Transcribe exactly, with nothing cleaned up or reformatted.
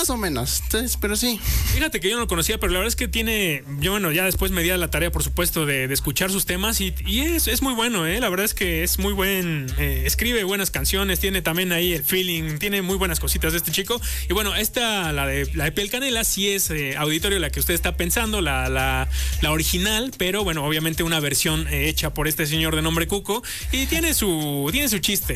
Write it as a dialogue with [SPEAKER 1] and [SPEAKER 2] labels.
[SPEAKER 1] más o menos, entonces, pero sí.
[SPEAKER 2] Fíjate que yo no lo conocía, pero la verdad es que tiene, yo bueno, ya después me di a la tarea, por supuesto, de, de escuchar sus temas y, y es, es muy bueno, ¿eh? La verdad es que es muy buen, eh, escribe buenas canciones, tiene también ahí el feeling, tiene muy buenas cositas de este chico. Y bueno, esta, la de, la de Piel Canela, sí es eh, Auditorio la que usted está pensando, la, la, la original, pero bueno, obviamente una versión eh, hecha por este señor de nombre Cuco y tiene su, tiene su chiste.